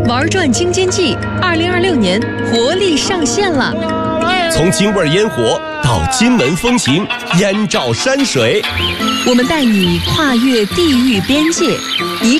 玩转京津冀2026年活力上线了。 从京味烟火到金门风情，燕赵山水， 我们带你跨越地域边界，一